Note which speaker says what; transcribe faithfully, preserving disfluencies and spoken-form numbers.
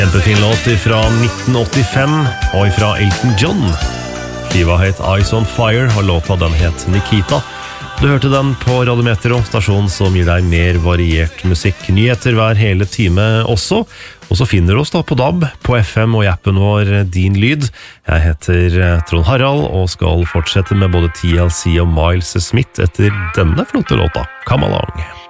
Speaker 1: Kjempefin låt fra nitten åttifem og fra Elton John. Skiva het Eyes on Fire, og låta den het Nikita. Du hørte den på Radio Metro, stasjon som gir deg mer variert musikk. Nyheter hver hele time også. Og så finner du oss da på D A B, på F M og i appen vår Din Lyd. Jeg heter Trond Harald og skal fortsette med både T L C og Miles Smith etter denne flotte låta, Come Along.